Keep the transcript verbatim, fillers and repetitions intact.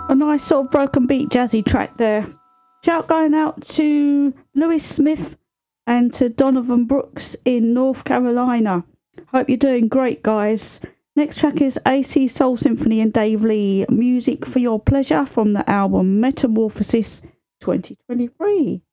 A nice sort of broken beat jazzy track there. Shout going out to Lewis Smith and to Donovan Brooks in North Carolina. Hope you're doing great, guys. Next track is A C Soul Symphony and Dave Lee, Music for Your Pleasure, from the album Metamorphosis twenty twenty-three.